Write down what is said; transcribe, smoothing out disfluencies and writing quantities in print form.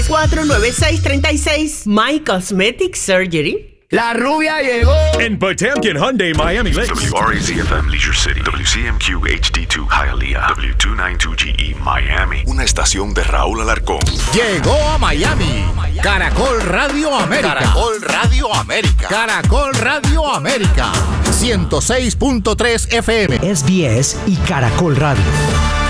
634-9636. My Cosmetic Surgery. La rubia llegó. En Potemkin Hyundai Miami Lakes. WRAZ-FM Leisure City. WCMQ HD2 Hialeah. W292GE Miami. Una estación de Raúl Alarcón. Llegó a Miami. Caracol Radio América. Caracol Radio América. Caracol Radio América. 106.3 FM. SBS y Caracol Radio.